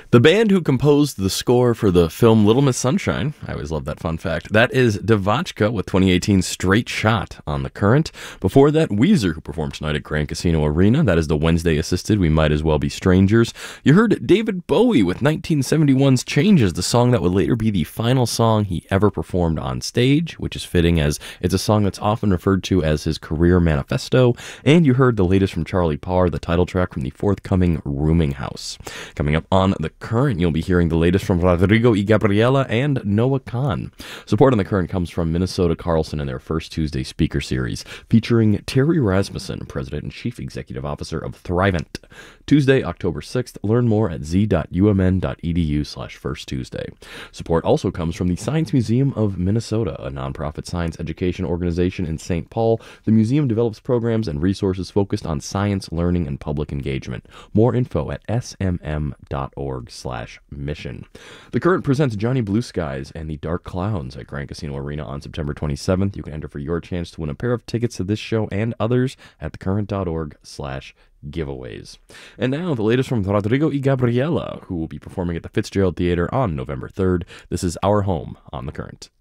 The band who composed the score for the film Little Miss Sunshine, I always love that fun fact, that is Devotchka with 2018's Straight Shot on The Current. Before that, Weezer, who performed tonight at Grand Casino Arena. That is the Wednesday assisted We Might As Well Be Strangers. You heard David Bowie with 1971's Changes, the song that would later be the final song he ever performed on stage, which is fitting as it's a song that's often referred to as his career manifesto. And you heard the latest from Charlie Parr, the title track from the forthcoming Rooming House. Coming up on The Current, you'll be hearing the latest from Rodrigo y Gabriela and Noah Kahan. Support on The Current comes from Minnesota Carlson and their First Tuesday speaker series, featuring Terry Rasmussen, President and Chief Executive Officer of Thrivent. Tuesday, October 6th. Learn more at z.umn.edu/firsttuesday. Support also comes from the Science Museum of Minnesota, a nonprofit science education organization in St. Paul. The museum develops programs and resources focused on science, learning, and public engagement. More info at smm.org/mission. The Current presents Johnny Blue Skies and the Dark Clowns at Grand Casino Arena on September 27th. You can enter for your chance to win a pair of tickets to this show and others at thecurrent.org/giveaways. And now, the latest from Rodrigo y Gabriela, who will be performing at the Fitzgerald Theater on November 3rd. This is Our Home on The Current.